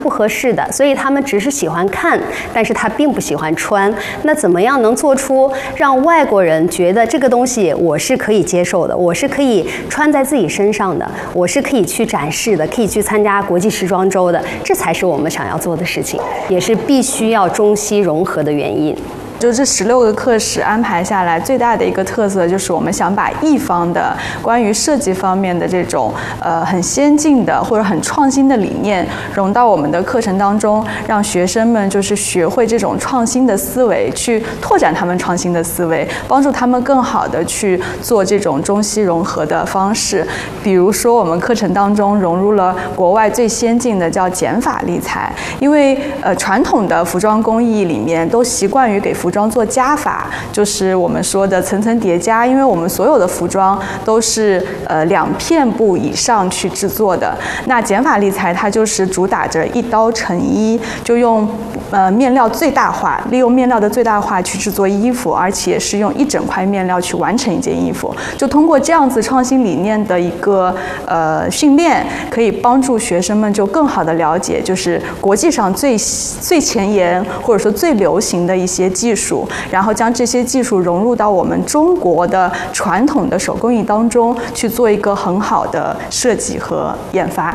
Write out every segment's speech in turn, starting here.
不合适的，所以他们只是喜欢看，但是他并不喜欢穿。那怎么样能做出让外国人觉得这个东西我是可以接受的，我是可以穿在自己身上的，我是可以去展示的，可以去参加国际时装周的，这才是我们想要做的事情，也是必须要中西融合的原因。 就这16个课时安排下来，最大的一个特色就是我们想把艺方的关于设计方面的这种很先进的或者很创新的理念融到我们的课程当中，让学生们就是学会这种创新的思维，去拓展他们创新的思维，帮助他们更好的去做这种中西融合的方式。比如说我们课程当中融入了国外最先进的叫减法立裁，因为传统的服装工艺里面都习惯于给服装做加法，就是我们说的层层叠加，因为我们所有的服装都是2片布以上去制作的。那减法立裁它就是主打着1刀成1，就用面料最大化，利用面料的最大化去制作衣服，而且是用一整块面料去完成一件衣服。就通过这样子创新理念的一个训练，可以帮助学生们就更好的了解就是国际上最前沿或者说最流行的一些技术，然后将这些技术融入到我们中国的传统的手工艺当中，去做一个很好的设计和研发。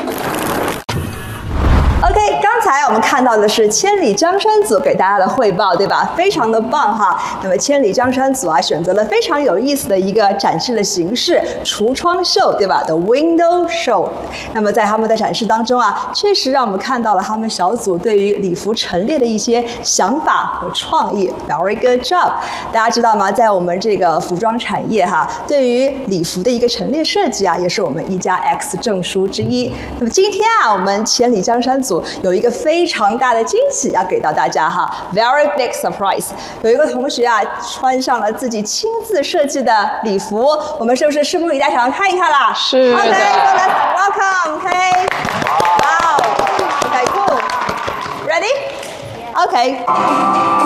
刚才我们看到的是千里江山组给大家的汇报，对吧？非常的棒哈。那么千里江山组啊，选择了非常有意思的一个展示的形式——橱窗秀，对吧 ？The Window Show。那么在他们的展示当中啊，确实让我们看到了他们小组对于礼服陈列的一些想法和创意。Very good job！ 大家知道吗？在我们这个服装产业哈，对于礼服的一个陈列设计啊，也是我们1+X 证书之一。那么今天啊，我们千里江山组有一个非常大的惊喜要给到大家哈 ，very big surprise！ 有一个同学啊，穿上了自己亲自设计的礼服，我们是不是拭目以待，想要看一看啦？ 是的。 OK， so let's welcome. OK， wow， OK， cool， ready？ OK。